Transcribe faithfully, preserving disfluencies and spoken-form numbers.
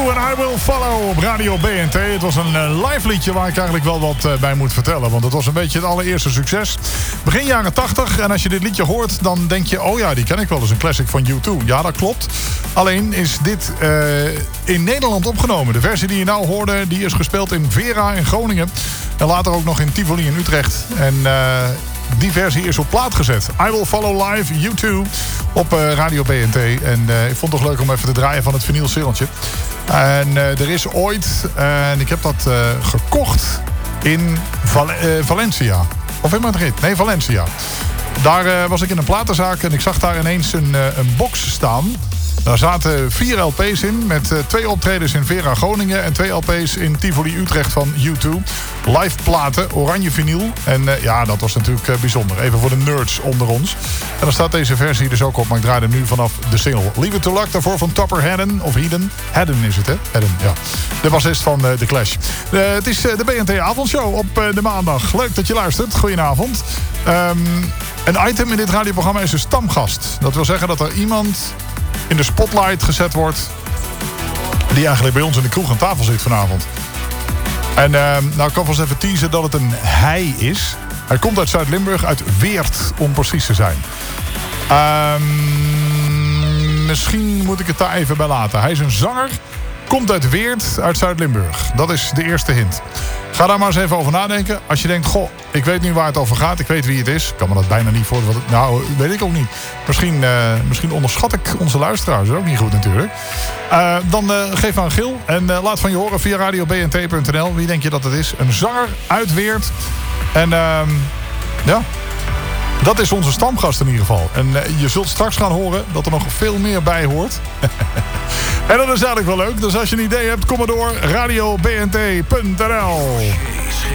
en I Will Follow op Radio B N T. Het was een uh, live liedje waar ik eigenlijk wel wat uh, bij moet vertellen. Want het was een beetje het allereerste succes. Begin jaren tachtig. En als je dit liedje hoort, dan denk je... oh ja, die ken ik wel, eens een classic van U twee. Ja, dat klopt. Alleen is dit uh, in Nederland opgenomen. De versie die je nou hoorde, die is gespeeld in Vera in Groningen. En later ook nog in Tivoli in Utrecht. En... Uh, Die versie is op plaat gezet. I Will Follow Live, U twee, op uh, Radio B N T. En uh, ik vond het toch leuk om even te draaien van het vinylsingeltje. En uh, er is ooit, uh, en ik heb dat uh, gekocht in Val- uh, Valencia. Of in Madrid? Nee, Valencia. Daar uh, was ik in een platenzaak en ik zag daar ineens een, uh, een box staan. Daar zaten vier L P's in met uh, twee optredens in Vera Groningen... en twee L P's in Tivoli Utrecht van U twee. Live platen, oranje vinyl. En uh, ja, dat was natuurlijk uh, bijzonder. Even voor de nerds onder ons. En dan staat deze versie dus ook op, maar ik draai hem nu vanaf de single. Leave It To Luck, daarvoor van Topper Hedden. Of Hedden. Hedden is het, hè? Hedden, ja. De bassist van uh, The Clash. Uh, het is uh, de B N T-avondshow op uh, de maandag. Leuk dat je luistert. Goedenavond. Um, een item in dit radioprogramma is een stamgast. Dat wil zeggen dat er iemand... in de spotlight gezet wordt... die eigenlijk bij ons in de kroeg aan tafel zit vanavond. En uh, nou, ik kan vast even teasen dat het een hij is. Hij komt uit Zuid-Limburg, uit Weert, om precies te zijn. Um, misschien moet ik het daar even bij laten. Hij is een zanger, komt uit Weert, uit Zuid-Limburg. Dat is de eerste hint. Ga daar maar eens even over nadenken. Als je denkt, goh, ik weet nu waar het over gaat. Ik weet wie het is. Ik kan me dat bijna niet voorstellen. Nou, weet ik ook niet. Misschien, uh, misschien onderschat ik onze luisteraars. Dat is ook niet goed natuurlijk. Uh, dan uh, geef aan Gil. En uh, laat van je horen via radio b n t punt n l. Wie denk je dat het is? Een zanger uit Weert. En uh, ja... dat is onze stamgast in ieder geval. En uh, je zult straks gaan horen dat er nog veel meer bij hoort. En dat is eigenlijk wel leuk. Dus als je een idee hebt, kom maar door. radio b n t punt n l